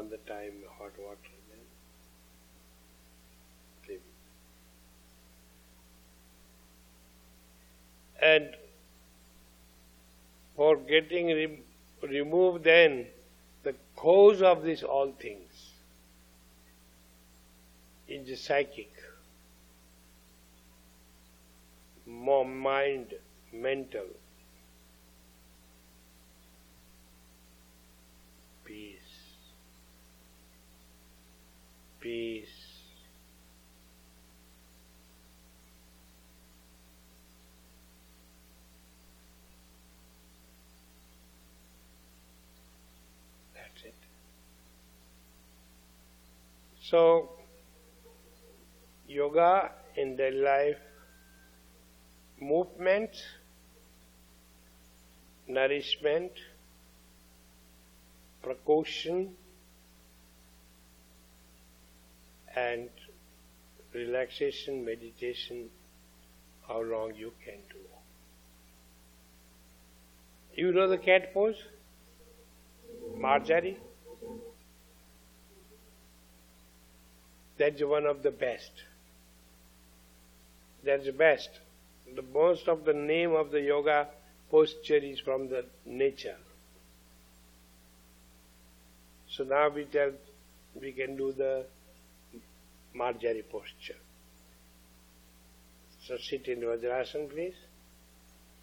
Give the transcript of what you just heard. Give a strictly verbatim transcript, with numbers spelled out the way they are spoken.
the time hot water. Then and for getting re- removed then the cause of these all things is the psychic, more mind, mental. Peace. Peace. That's it. So, yoga in daily life, movement, nourishment, precaution, and relaxation, meditation, how long you can do. You know the cat pose? Marjorie? That's one of the best. That's the best. The most of the name of the yoga posture is from the nature. So now we tell we can do the Marjorie posture. So sit in Vajrasana, please.